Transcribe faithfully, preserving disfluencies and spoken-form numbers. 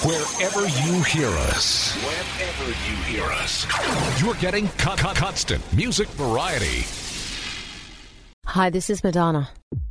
Wherever you hear us. Wherever you hear us. You're getting con- con- constant music variety. Hi, this is Madonna.